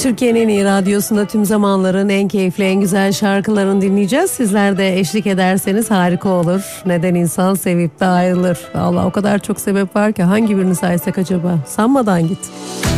Türkiye'nin en iyi radyosunda tüm zamanların en keyifli, en güzel şarkılarını dinleyeceğiz. Sizler de eşlik ederseniz harika olur. Neden insan sevip de ayrılır? Vallahi o kadar çok sebep var ki hangi birini saysak acaba? Sanmadan git.